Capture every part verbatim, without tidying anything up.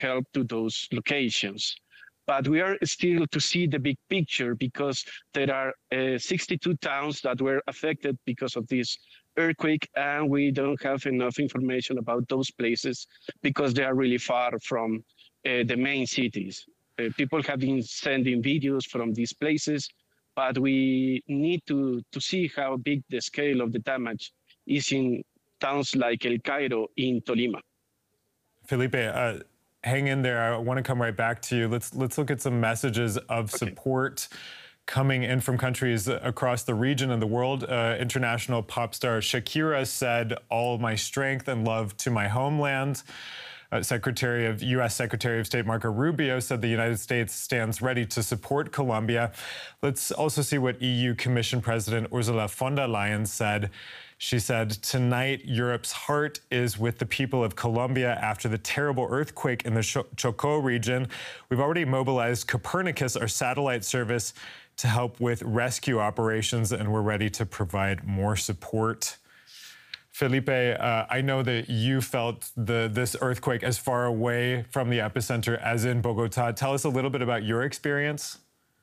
help to those locations. But we are still to see the big picture because there are uh, sixty-two towns that were affected because of this earthquake, and we don't have enough information about those places because they are really far from uh, the main cities. Uh, people have been sending videos from these places, but we need to, to see how big the scale of the damage is in towns like El Cairo in Tolima. Felipe, uh, hang in there. I want to come right back to you. Let's let's look at some messages of Okay. support coming in from countries across the region and the world. Uh, international pop star Shakira said, "All my strength and love to my homeland." Uh, Secretary of U S Secretary of State Marco Rubio said the United States stands ready to support Colombia. Let's also see what E U Commission President Ursula von der Leyen said. She said, "Tonight, Europe's heart is with the people of Colombia after the terrible earthquake in the Chocó region. We've already mobilized Copernicus, our satellite service, to help with rescue operations, and we're ready to provide more support." Felipe, uh, I know that you felt the, this earthquake as far away from the epicenter as in Bogota. Tell us a little bit about your experience.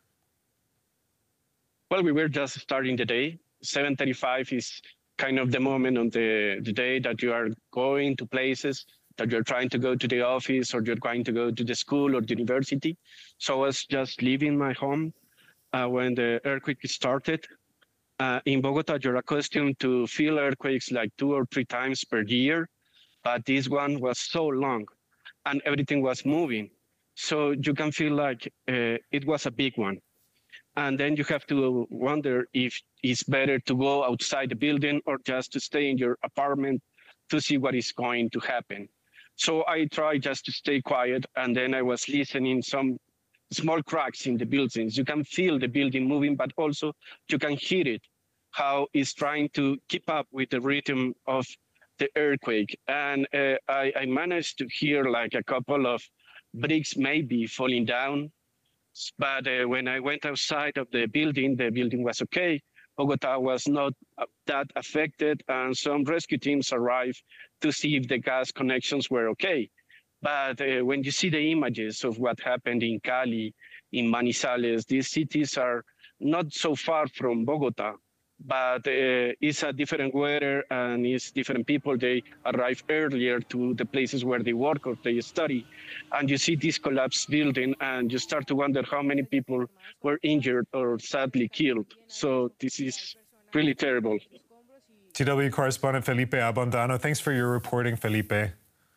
Well, we were just starting the day. seven thirty-five is kind of the moment on the, the day that you are going to places, that you're trying to go to the office or you're going to go to the school or the university. So I was just leaving my home uh, when the earthquake started. Uh, in Bogota, you're accustomed to feel earthquakes like two or three times per year, but this one was so long and everything was moving. So you can feel like uh, it was a big one. And then you have to wonder if it's better to go outside the building or just to stay in your apartment to see what is going to happen. So I tried just to stay quiet, and then I was listening some small cracks in the buildings. You can feel the building moving, but also you can hear it, how it's trying to keep up with the rhythm of the earthquake. And uh, I, I managed to hear like a couple of bricks maybe falling down. But uh, when I went outside of the building, the building was okay. Bogota was not that affected, and some rescue teams arrived to see if the gas connections were okay. But uh, when you see the images of what happened in Cali, in Manizales, these cities are not so far from Bogota, but uh, it's a different weather and it's different people. They arrive earlier to the places where they work or they study. And you see this collapsed building and you start to wonder how many people were injured or sadly killed. So this is really terrible. T W correspondent Felipe Abondano, thanks for your reporting, Felipe.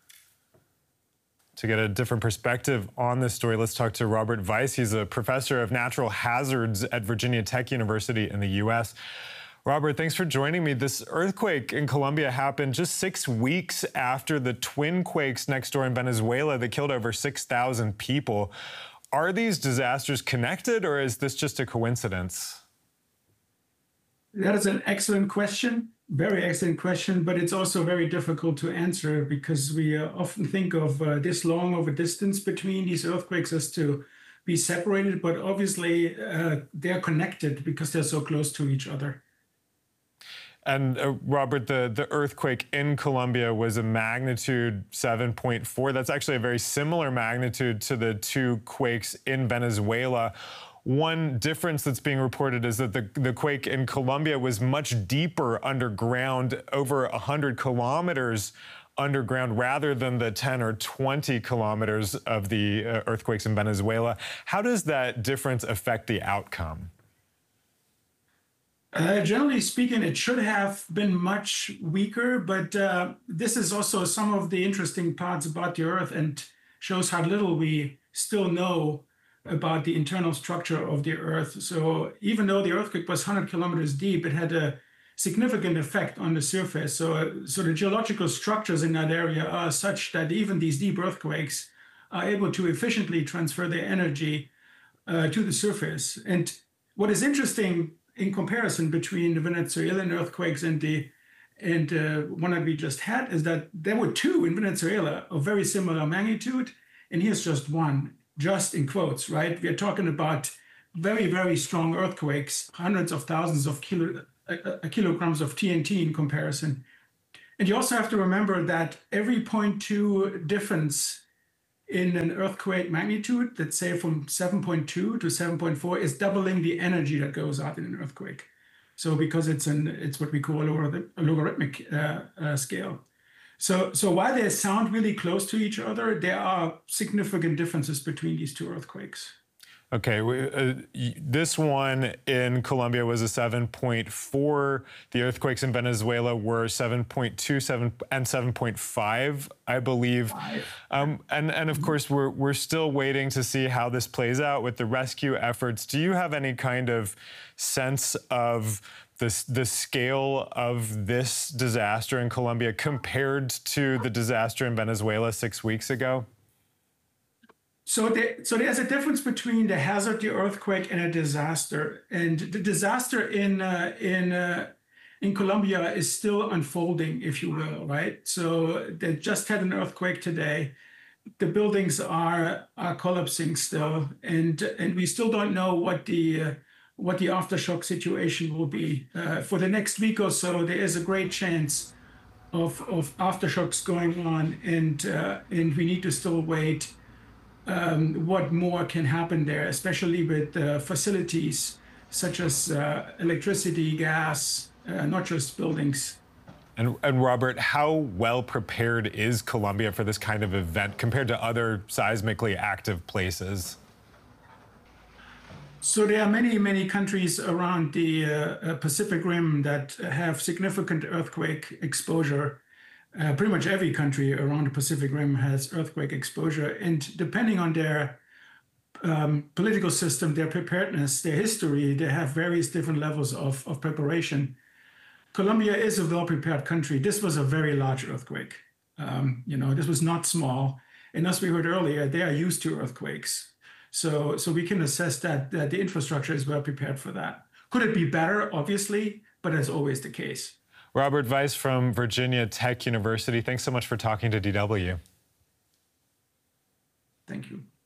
To get a different perspective on this story, let's talk to Robert Weiss. He's a professor of natural hazards at Virginia Tech University in the U S Robert, thanks for joining me. This earthquake in Colombia happened just six weeks after the twin quakes next door in Venezuela that killed over six thousand people. Are these disasters connected, or is this just a coincidence? That is an excellent question. Very excellent question, but it's also very difficult to answer because we uh, often think of uh, this long of a distance between these earthquakes as to be separated, but obviously uh, they're connected because they're so close to each other. And uh, Robert, the, the earthquake in Colombia was a magnitude seven point four. That's actually a very similar magnitude to the two quakes in Venezuela. One difference that's being reported is that the, the quake in Colombia was much deeper underground, over one hundred kilometers underground, rather than the ten or twenty kilometers of the uh, earthquakes in Venezuela. How does that difference affect the outcome? Uh, generally speaking, it should have been much weaker, but uh, this is also some of the interesting parts about the Earth and shows how little we still know about the internal structure of the Earth. So even though the earthquake was one hundred kilometers deep, it had a significant effect on the surface. So, uh, so the geological structures in that area are such that even these deep earthquakes are able to efficiently transfer their energy uh, to the surface. And what is interesting in comparison between the Venezuelan earthquakes and the and uh, one that we just had is that there were two in Venezuela of very similar magnitude, and here's just one, just in quotes, right? We are talking about very, very strong earthquakes, hundreds of thousands of kilo, uh, uh, kilograms of T N T in comparison. And you also have to remember that every zero point two difference in an earthquake magnitude, let's say from seven point two to seven point four, is doubling the energy that goes out in an earthquake. So because it's an it's what we call a logarithmic uh, uh, scale. So so while they sound really close to each other, there are significant differences between these two earthquakes. Okay, uh, this one in Colombia was a seven point four. The earthquakes in Venezuela were seven point two, seven and seven point five, I believe. Um, and and of course, we're we're still waiting to see how this plays out with the rescue efforts. Do you have any kind of sense of the the scale of this disaster in Colombia compared to the disaster in Venezuela six weeks ago? So, there, so there's a difference between the hazard, the earthquake, and a disaster. And the disaster in uh, in uh, in Colombia is still unfolding, if you will, right? So they just had an earthquake today. The buildings are are collapsing still, and and we still don't know what the uh, what the aftershock situation will be uh, for the next week or so. There is a great chance of of aftershocks going on, and uh, and we need to still wait. Um, what more can happen there, especially with uh, facilities such as uh, electricity, gas, uh, not just buildings. And, and Robert, how well prepared is Colombia for this kind of event compared to other seismically active places? So there are many, many countries around the uh, Pacific Rim that have significant earthquake exposure. Uh, pretty much every country around the Pacific Rim has earthquake exposure, and depending on their um, political system, their preparedness, their history, they have various different levels of, of preparation. Colombia is a well-prepared country. This was a very large earthquake. Um, you know, this was not small. And as we heard earlier, they are used to earthquakes. So, so we can assess that, that the infrastructure is well prepared for that. Could it be better? Obviously, but that's always the case. Robert Weiss from Virginia Tech University, thanks so much for talking to D W. Thank you.